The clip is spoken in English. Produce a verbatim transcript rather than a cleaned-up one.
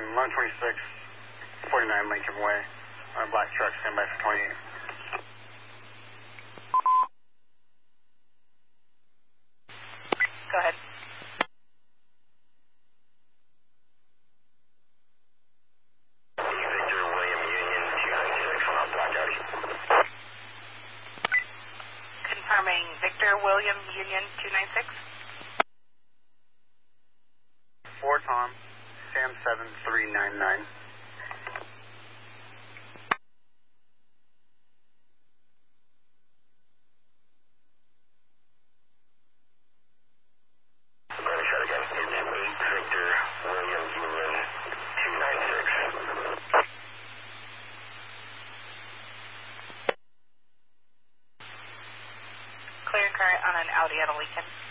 eleven twenty-six, forty-nine Lincoln Way. On a black truck, stand by for twenty-eight. Go ahead. Victor William Union two ninety-six on Black Audi. Confirming Victor William Union two ninety-six. four Tom, Sam seven three nine nine. Let me try it again. It's eight Victor William Union two ninety-six. Clear current on an Audi at a Lincoln.